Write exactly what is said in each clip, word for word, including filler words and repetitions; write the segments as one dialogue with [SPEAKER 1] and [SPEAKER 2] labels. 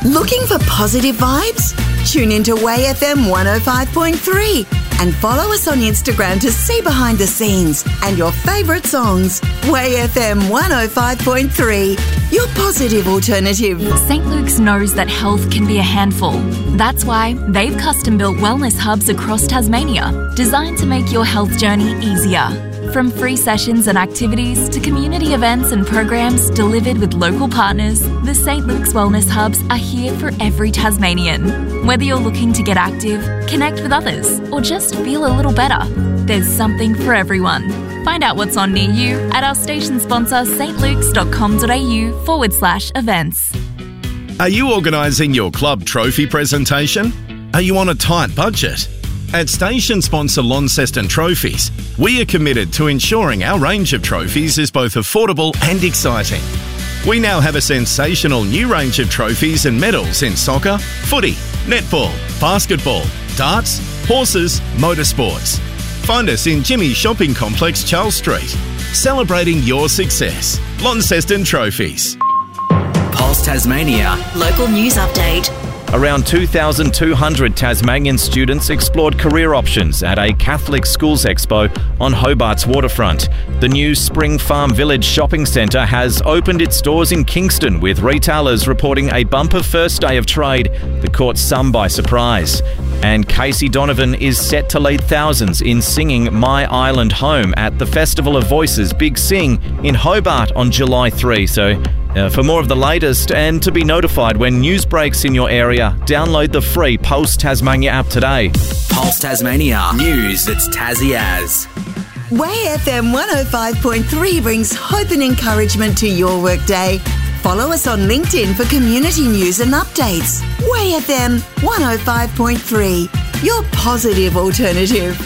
[SPEAKER 1] Looking for positive vibes? Tune into Way F M one oh five point three and follow us on Instagram to see behind the scenes and your favourite songs. Way F M one oh five point three, your positive alternative.
[SPEAKER 2] Saint Luke's knows that health can be a handful. That's why they've custom-built wellness hubs across Tasmania, designed to make your health journey easier. From free sessions and activities to community events and programs delivered with local partners, the Saint Luke's Wellness Hubs are here for every Tasmanian. Whether you're looking to get active, connect with others, or just feel a little better, there's something for everyone. Find out what's on near you at our station sponsor stlukes.com.au forward slash events.
[SPEAKER 3] Are you organising your club trophy presentation? Are you on a tight budget? At station sponsor Launceston Trophies, we are committed to ensuring our range of trophies is both affordable and exciting. We now have a sensational new range of trophies and medals in soccer, footy, netball, basketball, darts, horses, motorsports. Find us in Jimmy's Shopping Complex, Charles Street. Celebrating your success. Launceston Trophies.
[SPEAKER 4] Pulse Tasmania.
[SPEAKER 5] Local news update.
[SPEAKER 6] Around two thousand two hundred Tasmanian students explored career options at a Catholic Schools Expo on Hobart's waterfront. The new Spring Farm Village shopping centre has opened its doors in Kingston, with retailers reporting a bumper first day of trade that caught some by surprise. And Casey Donovan is set to lead thousands in singing My Island Home at the Festival of Voices Big Sing in Hobart on July third. So uh, for more of the latest and to be notified when news breaks in your area, download the free Pulse Tasmania app today.
[SPEAKER 4] Pulse Tasmania. News that's Tassie as.
[SPEAKER 1] Way F M one oh five point three brings hope and encouragement to your workday. Follow us on LinkedIn for community news and updates. Way F M one oh five point three, your positive alternative.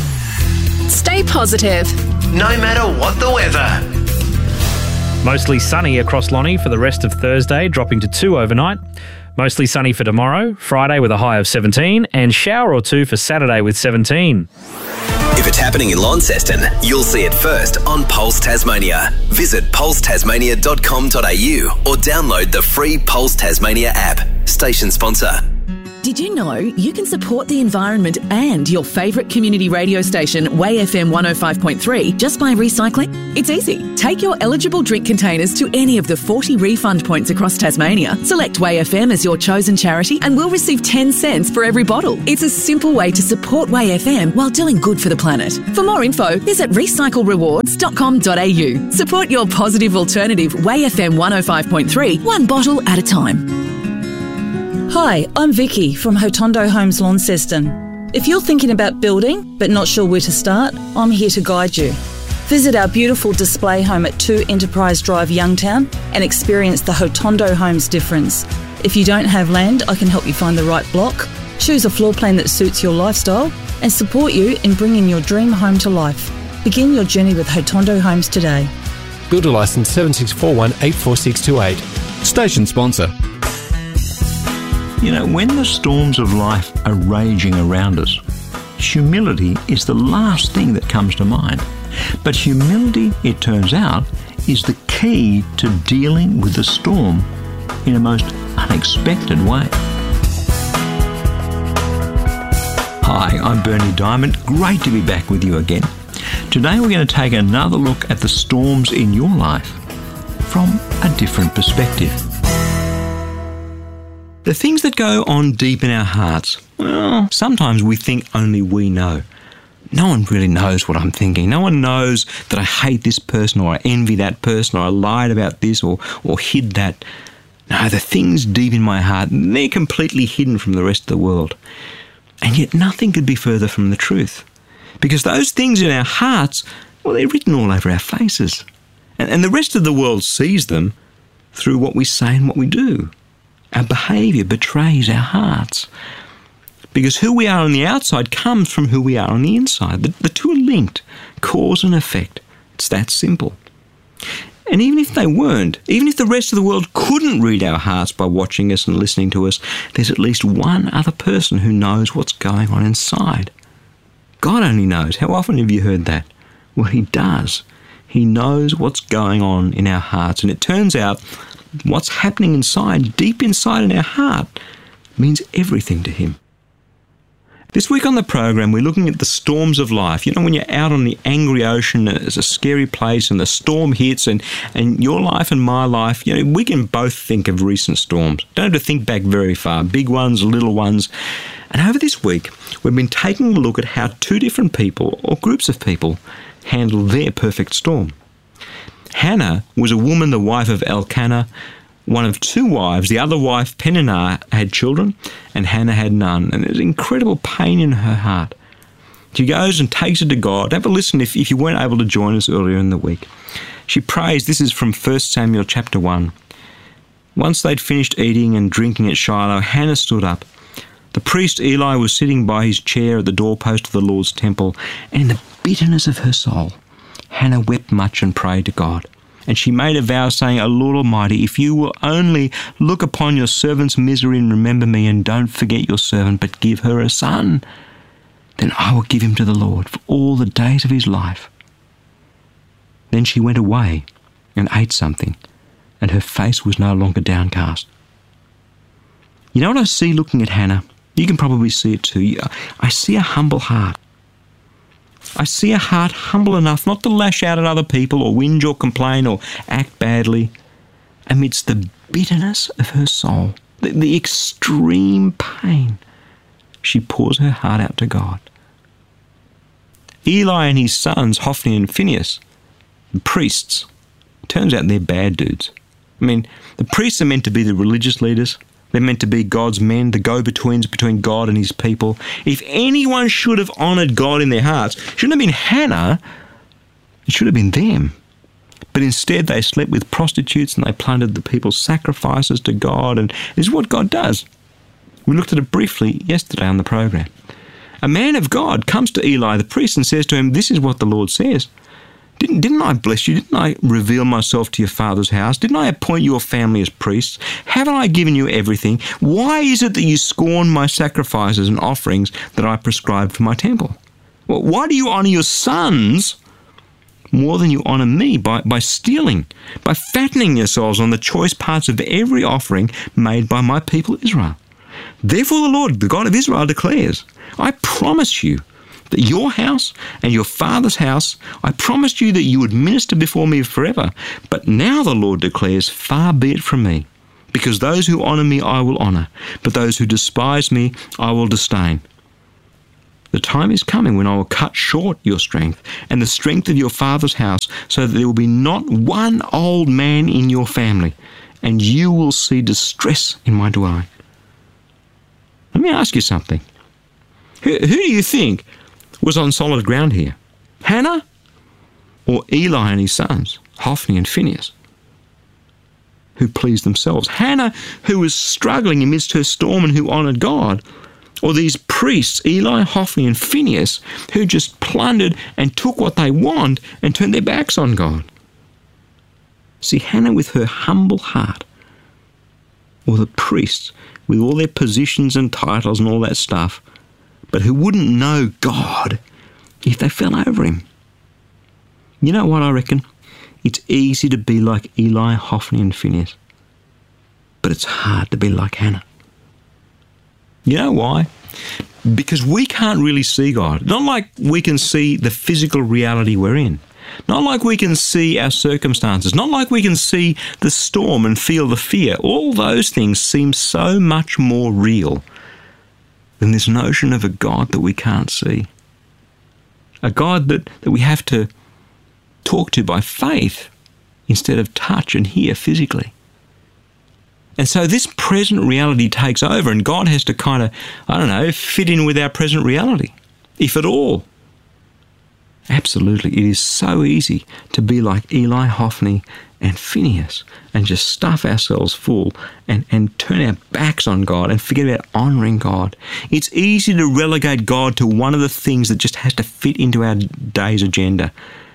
[SPEAKER 7] Stay positive,
[SPEAKER 8] no matter what the weather.
[SPEAKER 9] Mostly sunny across Lonnie for the rest of Thursday, dropping to two overnight. Mostly sunny for tomorrow, Friday with a high of seventeen, and shower or two for Saturday with seventeen.
[SPEAKER 4] If it's happening in Launceston, you'll see it first on Pulse Tasmania. Visit pulse tasmania dot com dot a u or download the free Pulse Tasmania app. Station sponsor.
[SPEAKER 10] Did you know you can support the environment and your favourite community radio station, Way F M one oh five point three, just by recycling? It's easy. Take your eligible drink containers to any of the forty refund points across Tasmania. Select Way F M as your chosen charity and we'll receive ten cents for every bottle. It's a simple way to support Way F M while doing good for the planet. For more info, visit recycle rewards dot com dot a u. Support your positive alternative, Way F M one oh five point three, one bottle at a time.
[SPEAKER 11] Hi, I'm Vicky from Hotondo Homes Launceston. If you're thinking about building but not sure where to start, I'm here to guide you. Visit our beautiful display home at two Enterprise Drive, Youngtown, and experience the Hotondo Homes difference. If you don't have land, I can help you find the right block, choose a floor plan that suits your lifestyle, and support you in bringing your dream home to life. Begin your journey with Hotondo Homes today.
[SPEAKER 12] Builder licence seven six four one eight four six two eight. Station sponsor.
[SPEAKER 13] You know, when the storms of life are raging around us, humility is the last thing that comes to mind. But humility, it turns out, is the key to dealing with the storm in a most unexpected way. Hi, I'm Bernie Diamond. Great to be back with you again. Today we're going to take another look at the storms in your life from a different perspective. The things that go on deep in our hearts, well, sometimes we think only we know. No one really knows what I'm thinking. No one knows that I hate this person or I envy that person or I lied about this or, or hid that. No, the things deep in my heart, they're completely hidden from the rest of the world. And yet nothing could be further from the truth. Because those things in our hearts, well, they're written all over our faces. And, and the rest of the world sees them through what we say and what we do. Our behaviour betrays our hearts. Because who we are on the outside comes from who we are on the inside. The, the two are linked, cause and effect. It's that simple. And even if they weren't, even if the rest of the world couldn't read our hearts by watching us and listening to us, there's at least one other person who knows what's going on inside. God only knows. How often have you heard that? Well, he does. He knows what's going on in our hearts. And it turns out what's happening inside, deep inside in our heart, means everything to him. This week on the program, we're looking at the storms of life. You know, when you're out on the angry ocean, it's a scary place and the storm hits, and, and your life and my life, you know, we can both think of recent storms. Don't have to think back very far, big ones, little ones. And over this week, we've been taking a look at how two different people, or groups of people, handle their perfect storm. Hannah was a woman, the wife of Elkanah, one of two wives. The other wife, Peninnah, had children, and Hannah had none. And there's incredible pain in her heart. She goes and takes it to God. Have a listen if, if you weren't able to join us earlier in the week. She prays. This is from First Samuel chapter one. Once they'd finished eating and drinking at Shiloh, Hannah stood up. The priest Eli was sitting by his chair at the doorpost of the Lord's temple, and in the bitterness of her soul, Hannah wept much and prayed to God. And she made a vow, saying, O Lord Almighty, if you will only look upon your servant's misery and remember me, and don't forget your servant, but give her a son, then I will give him to the Lord for all the days of his life. Then she went away and ate something, and her face was no longer downcast. You know what I see looking at Hannah? You can probably see it too. I see a humble heart. I see a heart humble enough not to lash out at other people or whinge or complain or act badly. Amidst the bitterness of her soul, the, the extreme pain, she pours her heart out to God. Eli and his sons, Hophni and Phinehas, the priests, turns out they're bad dudes. I mean, the priests are meant to be the religious leaders. They're meant to be God's men, the go-betweens between God and his people. If anyone should have honoured God in their hearts, it shouldn't have been Hannah, it should have been them. But instead they slept with prostitutes and they plundered the people's sacrifices to God, and this is what God does. We looked at it briefly yesterday on the program. A man of God comes to Eli the priest and says to him, this is what the Lord says. Didn't, didn't I bless you? Didn't I reveal myself to your father's house? Didn't I appoint your family as priests? Haven't I given you everything? Why is it that you scorn my sacrifices and offerings that I prescribed for my temple? Well, why do you honour your sons more than you honour me by, by stealing, by fattening yourselves on the choice parts of every offering made by my people Israel? Therefore the Lord, the God of Israel, declares, I promise you that your house and your father's house, I promised you that you would minister before me forever. But now the Lord declares, far be it from me, because those who honour me I will honour, but those who despise me I will disdain. The time is coming when I will cut short your strength and the strength of your father's house, so that there will be not one old man in your family, and you will see distress in my dwelling. Let me ask you something. Who, who do you think was on solid ground here? Hannah or Eli and his sons, Hophni and Phinehas, who pleased themselves? Hannah, who was struggling amidst her storm and who honoured God, or these priests, Eli, Hophni and Phinehas, who just plundered and took what they want and turned their backs on God? See, Hannah with her humble heart, or the priests with all their positions and titles and all that stuff, but who wouldn't know God if they fell over him. You know what I reckon? It's easy to be like Eli, Hophni and Phinehas, but it's hard to be like Hannah. You know why? Because we can't really see God. Not like we can see the physical reality we're in. Not like we can see our circumstances. Not like we can see the storm and feel the fear. All those things seem so much more real than this notion of a God that we can't see. A God that, that we have to talk to by faith instead of touch and hear physically. And so this present reality takes over, and God has to kind of, I don't know, fit in with our present reality, if at all. Absolutely, it is so easy to be like Eli, Hophni and Phinehas and just stuff ourselves full and, and turn our backs on God and forget about honouring God. It's easy to relegate God to one of the things that just has to fit into our day's agenda.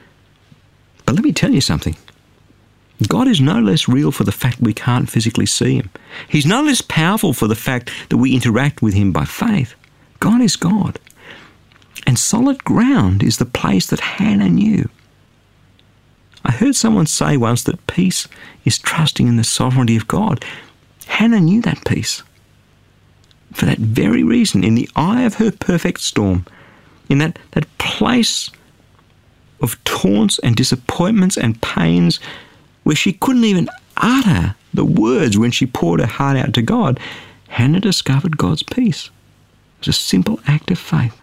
[SPEAKER 13] But let me tell you something. God is no less real for the fact we can't physically see him. He's no less powerful for the fact that we interact with him by faith. God is God. And solid ground is the place that Hannah knew. I heard someone say once that peace is trusting in the sovereignty of God. Hannah knew that peace. For that very reason, in the eye of her perfect storm, in that, that place of taunts and disappointments and pains where she couldn't even utter the words when she poured her heart out to God, Hannah discovered God's peace. It was a simple act of faith.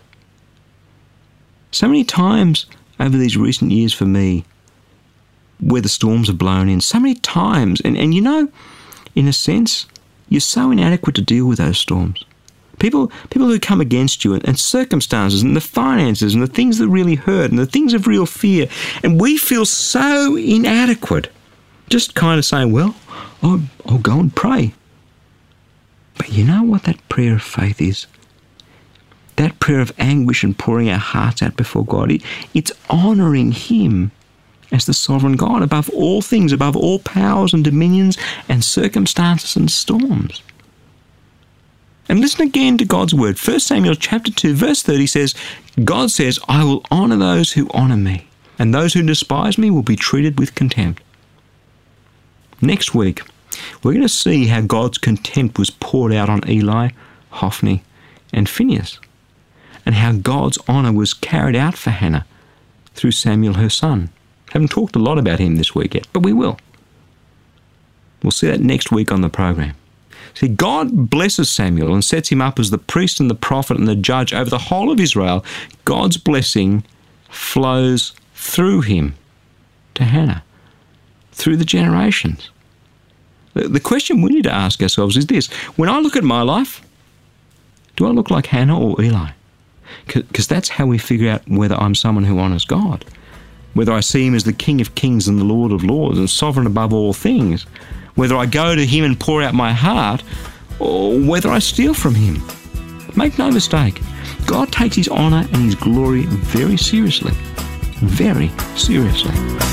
[SPEAKER 13] So many times over these recent years for me, where the storms have blown in, so many times, and, and you know, in a sense, you're so inadequate to deal with those storms. People people who come against you and, and circumstances and the finances and the things that really hurt and the things of real fear. And we feel so inadequate, just kind of saying, well, I'll, I'll go and pray. But you know what that prayer of faith is? That prayer of anguish and pouring our hearts out before God, it, it's honouring Him as the sovereign God above all things, above all powers and dominions and circumstances and storms. And listen again to God's word. First Samuel chapter two, verse thirty says, God says, I will honour those who honour me, and those who despise me will be treated with contempt. Next week, we're going to see how God's contempt was poured out on Eli, Hophni, and Phinehas, and how God's honour was carried out for Hannah through Samuel, her son. Haven't talked a lot about him this week yet, but we will. We'll see that next week on the program. See, God blesses Samuel and sets him up as the priest and the prophet and the judge over the whole of Israel. God's blessing flows through him to Hannah, through the generations. The, the question we need to ask ourselves is this: when I look at my life, do I look like Hannah or Eli? Because that's how we figure out whether I'm someone who honours God. Whether I see him as the King of Kings and the Lord of Lords and sovereign above all things. Whether I go to him and pour out my heart, or whether I steal from him. Make no mistake, God takes his honour and his glory very seriously. Very seriously.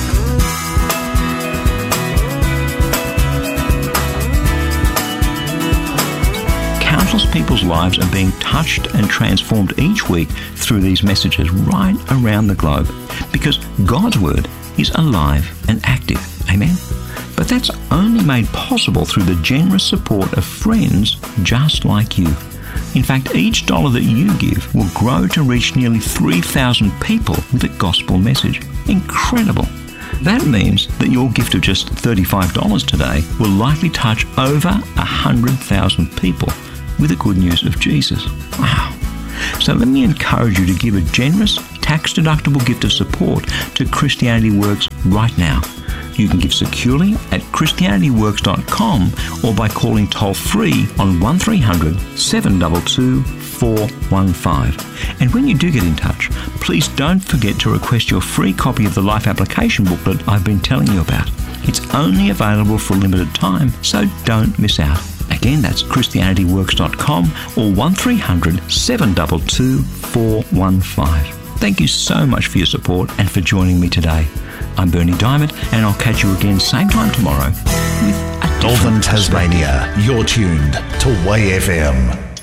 [SPEAKER 13] Countless people's lives are being touched and transformed each week through these messages right around the globe, because God's word is alive and active. Amen? But that's only made possible through the generous support of friends just like you. In fact, each dollar that you give will grow to reach nearly three thousand people with the gospel message. Incredible. That means that your gift of just thirty-five dollars today will likely touch over one hundred thousand people with the good news of Jesus. Wow. So let me encourage you to give a generous, tax-deductible gift of support to Christianity Works right now. You can give securely at christianity works dot com or by calling toll-free on one three hundred, seven two two, four one five. And when you do get in touch, please don't forget to request your free copy of the Life Application Booklet I've been telling you about. It's only available for a limited time, so don't miss out. Again, that's christianity works dot com or one three hundred, seven two two, four one five. Thank you so much for your support and for joining me today. I'm Bernie Diamond, and I'll catch you again same time tomorrow with a
[SPEAKER 5] Northern Tasmania, you're tuned to Way F M.